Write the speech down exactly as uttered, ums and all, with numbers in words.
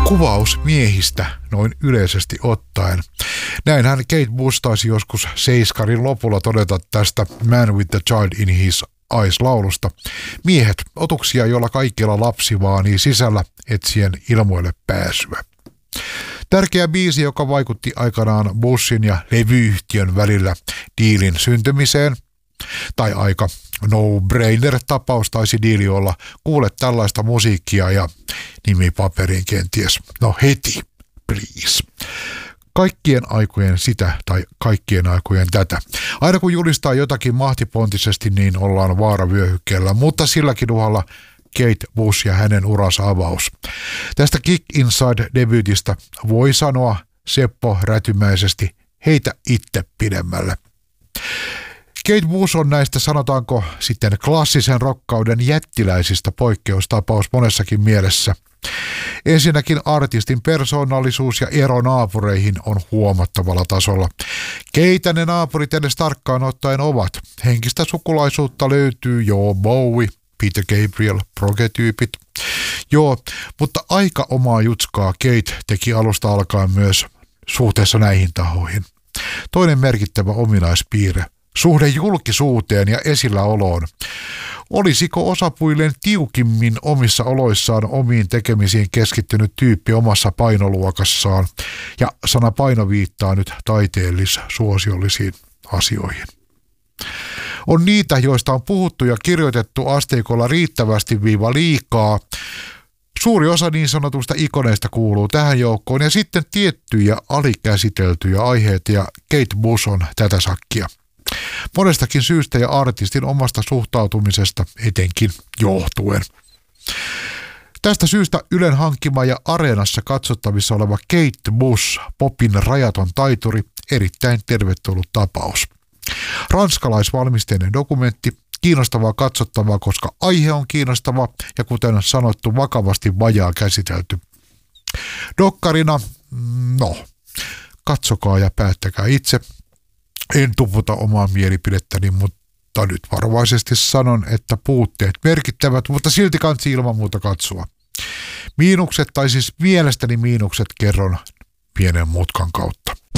Kuvaus miehistä noin yleisesti ottaen. Näinhän Kate Bush taisi joskus seiskarin lopulla todeta tästä Man with the Child in His Eyes-laulusta. Miehet, otuksia, joilla kaikilla lapsi vaanii sisällä etsien ilmoille pääsyä. Tärkeä biisi, joka vaikutti aikanaan Bushin ja levyyhtiön välillä diilin syntymiseen. Tai aika no-brainer-tapaus taisi diili olla. Kuule tällaista musiikkia ja nimi paperiin kenties. No heti, please. Kaikkien aikojen sitä tai kaikkien aikojen tätä. Aina kun julistaa jotakin mahtipontisesti, niin ollaan vaaravyöhykkeellä, mutta silläkin uhalla Kate Bush ja hänen uransa avaus. Tästä Kick Inside-debyytistä voi sanoa Seppo rätymäisesti, heitä itse pidemmälle. Kate Bush on näistä, sanotaanko sitten klassisen rokkauden jättiläisistä poikkeustapaus monessakin mielessä. Ensinnäkin artistin persoonallisuus ja ero naapureihin on huomattavalla tasolla. Keitä ne naapurit edes tarkkaan ottaen ovat? Henkistä sukulaisuutta löytyy, joo, Bowie, Peter Gabriel, progetyypit. Joo, mutta aika omaa jutskaa Kate teki alusta alkaen myös suhteessa näihin tahoihin. Toinen merkittävä ominaispiirre. Suhde julkisuuteen ja esilläoloon. Olisiko osapuilleen tiukimmin omissa oloissaan omiin tekemisiin keskittynyt tyyppi omassa painoluokassaan, ja sana paino viittaa nyt taiteellis-suosiollisiin asioihin. On niitä, joista on puhuttu ja kirjoitettu asteikolla riittävästi viiva liikaa. Suuri osa niin sanotusta ikoneista kuuluu tähän joukkoon ja sitten tiettyjä alikäsiteltyjä aiheita, ja Kate Bush on tätä sakkia. Monestakin syystä ja artistin omasta suhtautumisesta etenkin johtuen. Tästä syystä Ylen hankkima ja Areenassa katsottavissa oleva Kate Bush, popin rajaton taituri, erittäin tervetullut tapaus. Ranskalaisvalmisteinen dokumentti, kiinnostavaa katsottavaa, koska aihe on kiinnostava ja kuten sanottu, vakavasti vajaa käsitelty. Dokkarina, no, katsokaa ja päättäkää itse. En tuputa omaa mielipidettäni, mutta nyt varovaisesti sanon, että puutteet merkittävät, mutta silti kansi ilman muuta katsoa. Miinukset, tai siis mielestäni miinukset, kerron pienen mutkan kautta.